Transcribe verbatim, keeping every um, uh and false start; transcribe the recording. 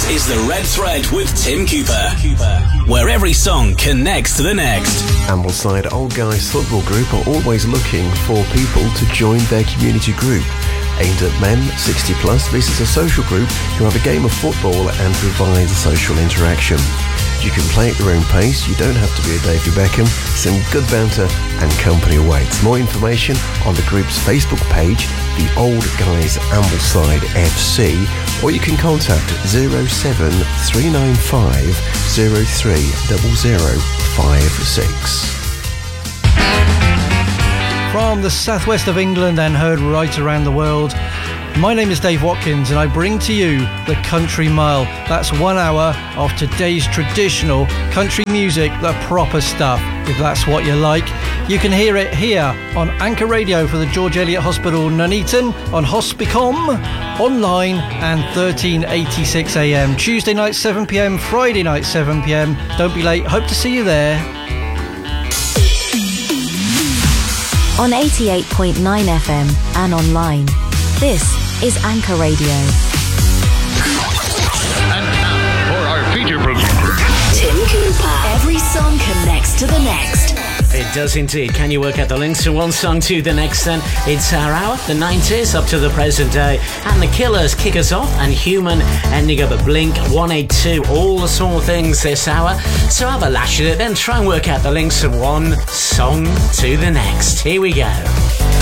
This is The Red Thread with Tim Cooper, where every song connects to the next. Ambleside Old Guys Football Group are always looking for people to join their community group. Aimed at men sixty plus, this is a social group who have a game of football and provides social interaction. You can play at your own pace, you don't have to be a David Beckham, some good banter and company awaits. More information on the group's Facebook page, The Old Guys Ambleside F C, or you can contact zero seven three nine five zero three zero zero five six. From the southwest of England and heard right around the world, my name is Dave Watkins and I bring to you the Country Mile. That's one hour of today's traditional country music, the proper stuff, if that's what you like. You can hear it here on Anchor Radio for the George Eliot Hospital Nuneaton, on Hospicom, online and thirteen eighty-six A M. Tuesday night seven p m, Friday night seven p m. Don't be late, hope to see you there. On eighty-eight point nine F M and online. This is Anchor Radio. And now for our feature program. Tim Cooper. Every song connects to the next. It does indeed. Can you work out the links from one song to the next then? It's our hour, the nineties up to the present day. And the Killers kick us off, and Human ending up at Blink one eighty-two. All the small things this hour. So have a lash at it, then try and work out the links from one song to the next. Here we go.